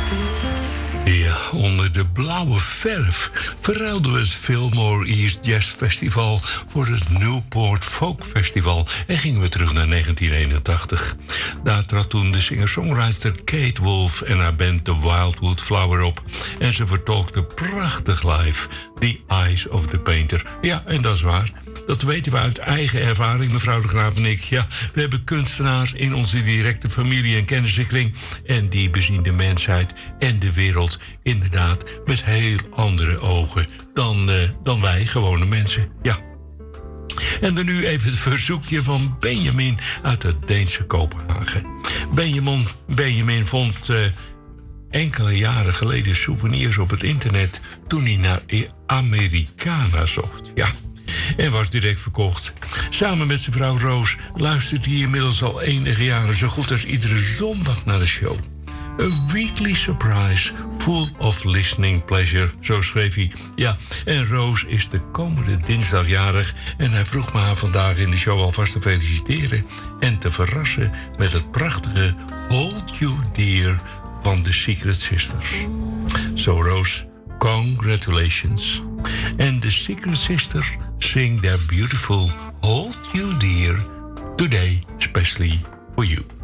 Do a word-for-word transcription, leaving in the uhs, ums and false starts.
Ja, onder de blauwe verf verruilden we het Fillmore East Jazz Festival voor het Newport Folk Festival en gingen we terug naar negentien eenentachtig. Daar trad toen de singer-songwriter Kate Wolf en haar band The Wildwood Flower op en ze vertolkte prachtig live The Eyes of the Painter. Ja, en dat is waar. Dat weten we uit eigen ervaring, mevrouw de Graaf en ik. Ja, we hebben kunstenaars in onze directe familie- en kennissenkring en die bezien de mensheid en de wereld inderdaad met heel andere ogen dan, uh, dan wij, gewone mensen. Ja. En dan nu even het verzoekje van Benjamin uit het Deense Kopenhagen. Benjamin, Benjamin vond uh, enkele jaren geleden souvenirs op het internet toen hij naar Americana zocht. Ja. En was direct verkocht. Samen met zijn vrouw Roos luistert hij inmiddels al enige jaren zo goed als iedere zondag naar de show. A weekly surprise full of listening pleasure, zo schreef hij. Ja, en Roos is de komende dinsdag jarig en hij vroeg me haar vandaag in de show alvast te feliciteren en te verrassen met het prachtige Hold You Dear van de Secret Sisters. Zo Roos, congratulations. And the Secret Sisters sing their beautiful Hold You Dear today, especially for you.